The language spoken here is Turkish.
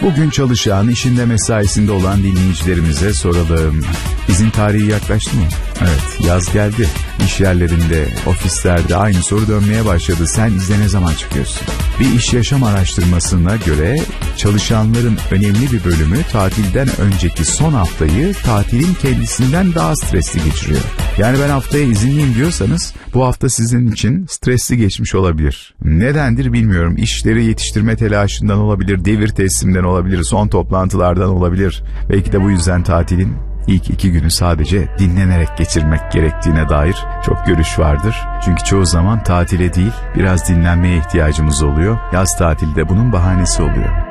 Bugün çalışan, işinde mesaisinde olan dinleyicilerimize soralım. İzin tarihi yaklaştı mı? Evet, yaz geldi. İş yerlerinde, ofislerde aynı soru dönmeye başladı. Sen izne ne zaman çıkıyorsun? Bir iş yaşam araştırmasına göre çalışanların önemli bir bölümü tatilden önceki son haftayı tatilin kendisinden daha stresli geçiriyor. Yani ben haftaya izinliyim diyorsanız bu hafta sizin için stresli geçmiş olabilir. Nedendir bilmiyorum. İşleri yetiştirme telaşından olabilir, devir tesliminden olabilir, son toplantılardan olabilir. Belki de bu yüzden tatilin İlk 2 günü sadece dinlenerek geçirmek gerektiğine dair çok görüş vardır. Çünkü çoğu zaman tatile değil, biraz dinlenmeye ihtiyacımız oluyor. Yaz tatilde bunun bahanesi oluyor.